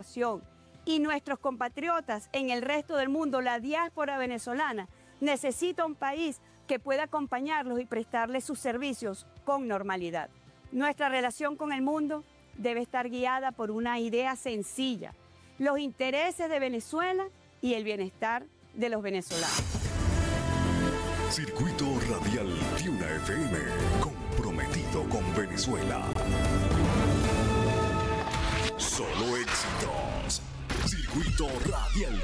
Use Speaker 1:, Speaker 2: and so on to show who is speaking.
Speaker 1: población y nuestros compatriotas en el resto del mundo, la diáspora venezolana, necesita un país que pueda acompañarlos y prestarles sus servicios con normalidad. Nuestra relación con el mundo debe estar guiada por una idea sencilla: los intereses de Venezuela y el bienestar de los venezolanos.
Speaker 2: Circuito Radial Tiuna FM, comprometido con Venezuela. Solo éxitos. Circuito Radial